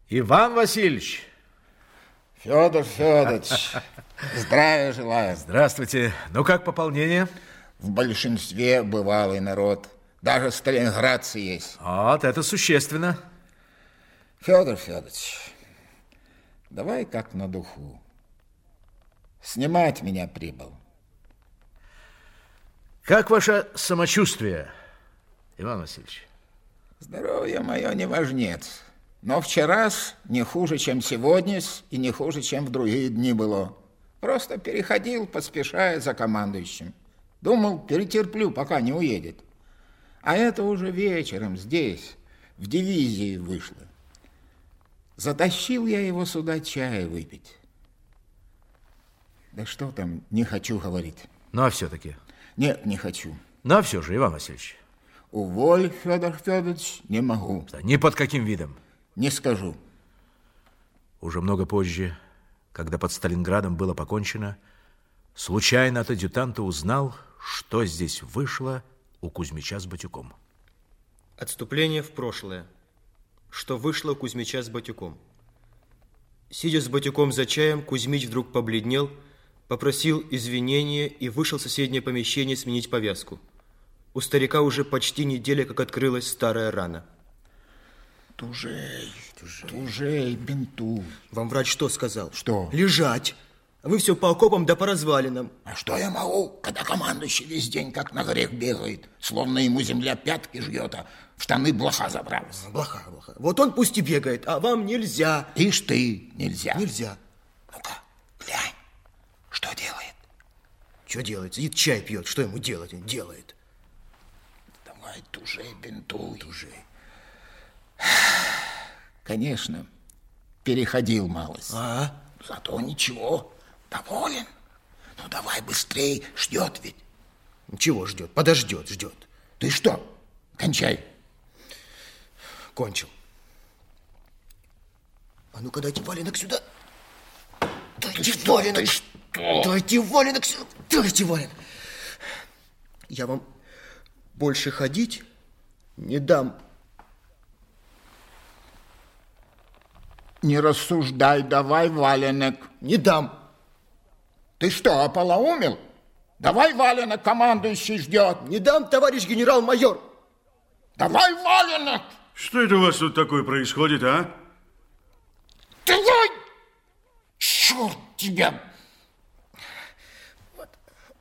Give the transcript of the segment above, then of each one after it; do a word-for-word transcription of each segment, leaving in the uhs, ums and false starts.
Иван Васильевич. Федор Федорович, здравия желаю. Здравствуйте. Ну, как пополнение? В большинстве бывалый народ. Даже сталинградцы есть. Вот, это существенно. Федор Федорович, давай как на духу. Снимать меня прибыл. Как ваше самочувствие, Иван Васильевич? Здоровье мое не важнец. Но вчера не хуже, чем сегодня, и не хуже, чем в другие дни было. Просто переходил, поспешая за командующим. Думал, перетерплю, пока не уедет. А это уже вечером здесь, в дивизии вышло. Затащил я его сюда чая выпить. Да что там, не хочу говорить. Ну, а все-таки? Нет, не хочу. Ну, а все же, Иван Васильевич. Уволь, Федор Федорович, не могу. Да, ни под каким видом? Не скажу. Уже много позже, когда под Сталинградом было покончено, случайно от адъютанта узнал, что здесь вышло у Кузьмича с Батюком. Отступление в прошлое. Что вышло у Кузьмича с Батюком. Сидя с Батюком за чаем, Кузьмич вдруг побледнел, попросил извинения и вышел в соседнее помещение сменить повязку. У старика уже почти неделя, как открылась старая рана. Тужей, тужей, тужей, бинту. Вам врач что сказал? Что? Лежать. А вы все по окопам да по развалинам. А что я могу, когда командующий весь день как на грех бегает, словно ему земля пятки жгет, а в штаны блоха забралась? Блоха, блоха. Вот он пусть и бегает, а вам нельзя. Ишь ты, нельзя. Нельзя. Ну-ка, глянь, что делает? Что делает? Сидит, чай пьет. Что ему делать? Он делает. Давай, тужей, бинтуй. Тужей. Конечно, переходил малость. А? Зато ничего, доволен. Ну, давай быстрей, ждет ведь. Чего ждет? Подождет, ждет. Ты что? Кончай. Кончил. А ну-ка, дайте валенок сюда. Дайте ты валенок. Что, ты что? Дайте валенок сюда. Дайте валенок. Я вам больше ходить не дам. Не рассуждай, давай валенок. Не дам. Ты что, ополоумел? Давай валенок, командующий ждет. Не дам, товарищ генерал-майор. Давай валенок. Что это у вас тут такое происходит, а? Давай! Черт тебя! Вот.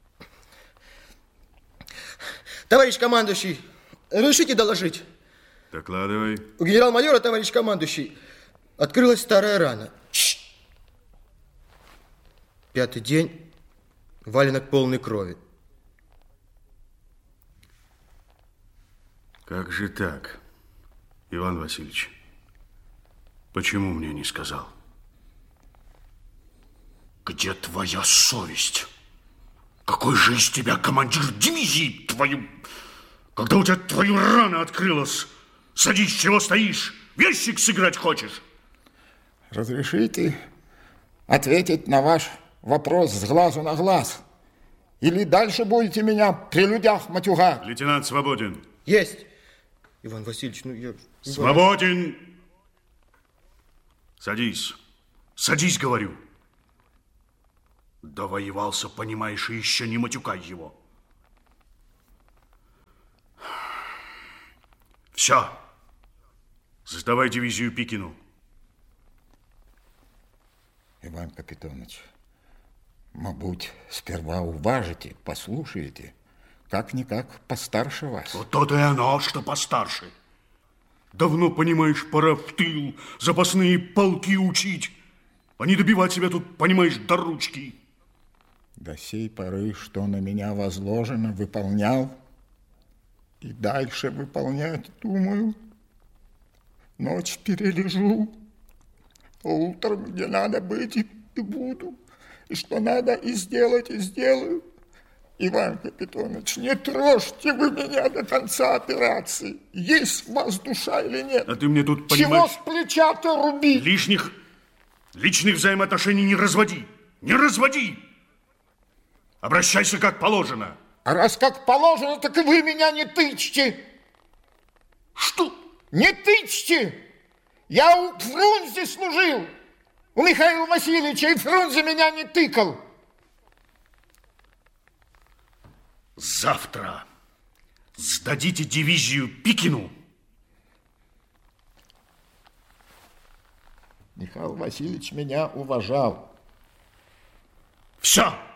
Товарищ командующий, решите доложить. Докладывай. У генерал-майора, товарищ командующий, открылась старая рана. Пятый день, валенок полный крови. Как же так, Иван Васильевич? Почему мне не сказал? Где твоя совесть? Какой же из тебя командир дивизии твою? Когда у тебя твою рану открылась, садись, чего стоишь? Вещик сыграть хочешь? Разрешите ответить на ваш вопрос с глазу на глаз? Или дальше будете меня при людях матюгать? Лейтенант свободен. Есть. Иван Васильевич, ну я... Свободен. Садись. Садись, говорю. Довоевался, понимаешь, и еще не матюкай его. Все. Сдавай дивизию Пикину. Иван Капитонович, мабуть, сперва уважите, послушаете, как-никак постарше вас. Вот то-то и оно, что постарше. Давно, понимаешь, пора в тыл запасные полки учить, а не добивать себя тут, понимаешь, до ручки. До сей поры, что на меня возложено, выполнял, и дальше выполнять, думаю. Ночь перележу, а утром, где надо быть, и, и буду. И что надо и сделать, и сделаю. Иван Капитонович, не трожьте вы меня до конца операции. Есть в вас душа или нет? А ты мне тут, понимаешь... Чего с плеча-то рубить? Лишних, личных взаимоотношений не разводи. Не разводи. Обращайся как положено. А раз как положено, так и вы меня не тычьте. Что? Не тычьте. Я у Фрунзе служил, у Михаила Васильевича, и Фрунзе меня не тыкал. Завтра сдадите дивизию Пикину. Михаил Васильевич меня уважал. Все.